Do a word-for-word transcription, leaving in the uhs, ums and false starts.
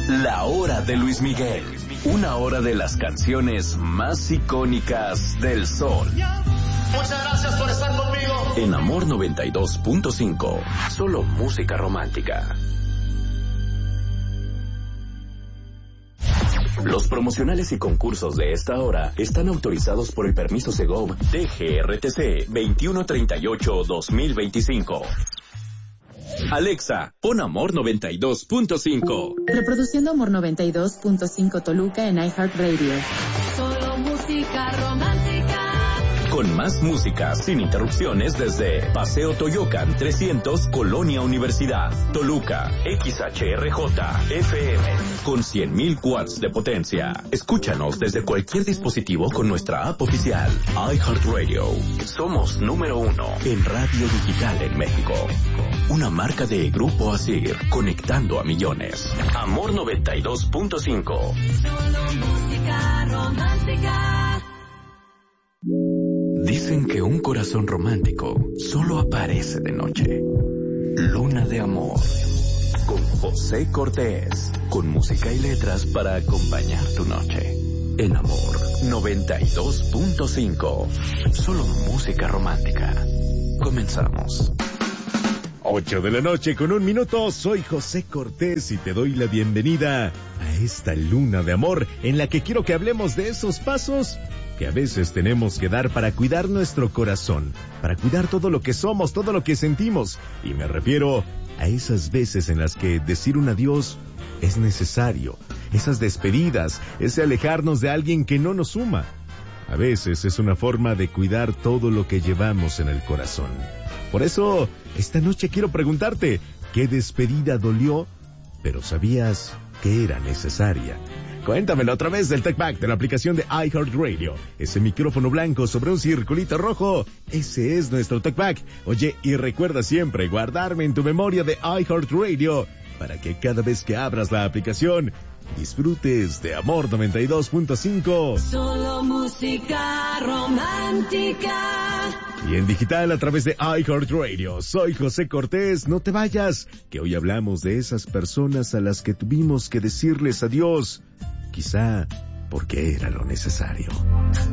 La hora de Luis Miguel. Una hora de las canciones más icónicas del sol. Muchas gracias por estar conmigo. En Amor noventa y dos punto cinco. Solo música romántica. Los promocionales y concursos de esta hora están autorizados por el permiso Segov D G R T C veintiuno treinta y ocho guión dos mil veinticinco. Alexa, pon Amor noventa y dos punto cinco. Reproduciendo Amor noventa y dos punto cinco Toluca en iHeartRadio. Solo música romántica. Con más música sin interrupciones desde Paseo Toyocan trescientos, Colonia Universidad, Toluca, X H R J F M, con cien mil watts de potencia. Escúchanos desde cualquier dispositivo con nuestra app oficial, iHeartRadio. Somos número uno en radio digital en México. Una marca de Grupo Asir, conectando a millones. Amor noventa y dos punto cinco. Solo música romántica. Dicen que un corazón romántico solo aparece de noche. Luna de Amor. Con José Cortés. Con música y letras para acompañar tu noche. En Amor noventa y dos punto cinco. Solo música romántica. Comenzamos. Ocho de la noche con un minuto. Soy José Cortés y te doy la bienvenida a esta luna de amor en la que quiero que hablemos de esos pasos que a veces tenemos que dar para cuidar nuestro corazón, para cuidar todo lo que somos, todo lo que sentimos. Y me refiero a esas veces en las que decir un adiós es necesario, esas despedidas, ese alejarnos de alguien que no nos suma. A veces es una forma de cuidar todo lo que llevamos en el corazón. Por eso, esta noche quiero preguntarte, ¿qué despedida dolió, pero sabías que era necesaria? Cuéntamelo a través del TechBack de la aplicación de iHeartRadio. Ese micrófono blanco sobre un circulito rojo, ese es nuestro TechBack. Oye, y recuerda siempre guardarme en tu memoria de iHeartRadio para que cada vez que abras la aplicación disfrutes de Amor noventa y dos punto cinco. Solo música romántica. Y en digital a través de iHeartRadio. Soy José Cortés, no te vayas, que hoy hablamos de esas personas a las que tuvimos que decirles adiós, quizá porque era lo necesario.